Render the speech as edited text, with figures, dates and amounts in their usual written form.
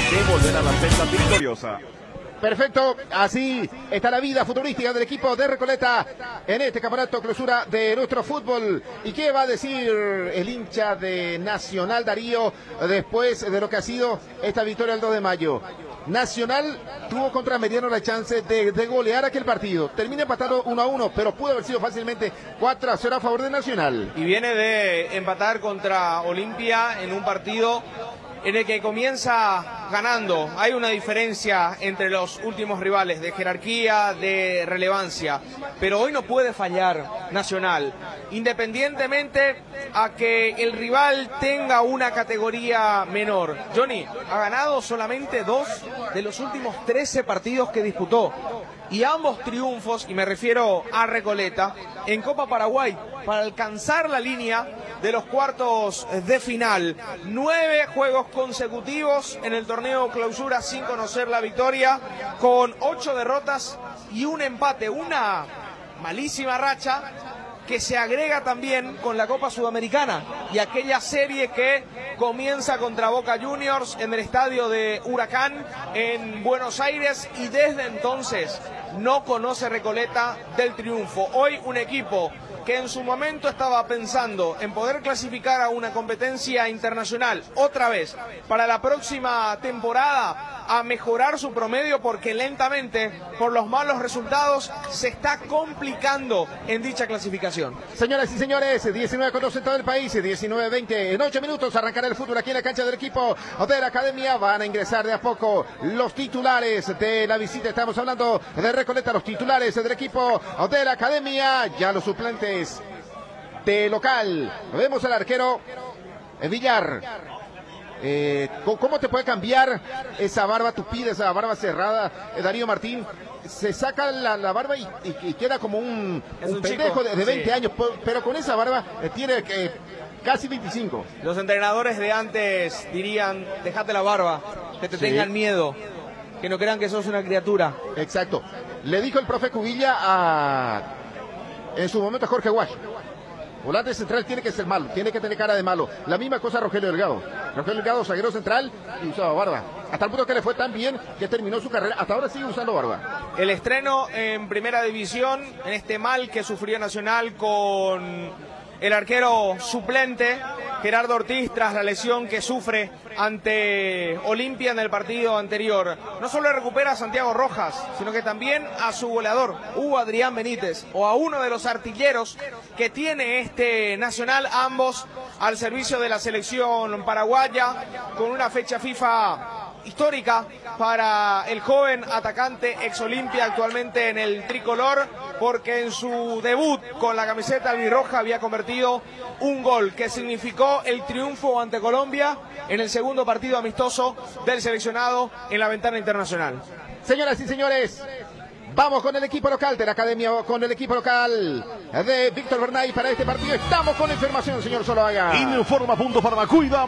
de volver a la senda victoriosa. Perfecto, así está la vida futbolística del equipo de Recoleta en este campeonato clausura de nuestro fútbol. ¿Y qué va a decir el hincha de Nacional, Darío, después de lo que ha sido esta victoria el 2 de mayo? Nacional tuvo contra Mediano la chance de golear aquel partido. Termina empatado 1-1, pero pudo haber sido fácilmente 4-0 a favor de Nacional. Y viene de empatar contra Olimpia en un partido en el que comienza ganando. Hay una diferencia entre los últimos rivales de jerarquía, de relevancia, pero hoy no puede fallar Nacional, independientemente a que el rival tenga una categoría menor. Johnny ha ganado solamente 2 de los últimos 13 partidos que disputó, y ambos triunfos, y me refiero a Recoleta, en Copa Paraguay, para alcanzar la línea de los cuartos de final. 9 juegos consecutivos en el torneo clausura sin conocer la victoria, con 8 derrotas y un empate, una malísima racha que se agrega también con la Copa Sudamericana y aquella serie que comienza contra Boca Juniors en el estadio de Huracán en Buenos Aires, y desde entonces no conoce Recoleta del triunfo. Hoy un equipo que en su momento estaba pensando en poder clasificar a una competencia internacional otra vez para la próxima temporada, a mejorar su promedio, porque lentamente, por los malos resultados, se está complicando en dicha clasificación. Señoras y señores, 19:12 en todo el país, 19:20, en 8 minutos arrancará el fútbol aquí en la cancha del equipo de la Academia. Van a ingresar de a poco los titulares de la visita. Estamos hablando de Recoleta, los titulares del equipo de la Academia, ya los suplentes de local. Vemos al arquero Villar. ¿Cómo te puede cambiar esa barba tupida, esa barba cerrada, Darío Martín? Se saca la barba y queda como un pendejo de 20 años, pero con esa barba tiene casi 25. Los entrenadores de antes dirían: déjate la barba, que te tengan miedo, que no crean que sos una criatura. Exacto. Le dijo el profe Cubilla en su momento a Jorge Guash: volante central tiene que ser malo, tiene que tener cara de malo. La misma cosa a Rogelio Delgado. Rogelio Delgado, zaguero central, y usaba barba. Hasta el punto que le fue tan bien que terminó su carrera. Hasta ahora sigue usando barba. El estreno en primera división, en este mal que sufrió Nacional con el arquero suplente Gerardo Ortiz tras la lesión que sufre ante Olimpia en el partido anterior. No solo recupera a Santiago Rojas, sino que también a su goleador, Hugo Adrián Benítez, o a uno de los artilleros que tiene este Nacional, ambos al servicio de la selección paraguaya, con una fecha FIFA histórica para el joven atacante ex Olimpia, actualmente en el tricolor, porque en su debut con la camiseta albirroja había convertido un gol que significó el triunfo ante Colombia en el segundo partido amistoso del seleccionado en la ventana internacional. Señoras y señores, vamos con el equipo local de la Academia, con el equipo local de Víctor Bernay para este partido. Estamos con la información, señor Zuluaga. Informa Punto Farmacuida.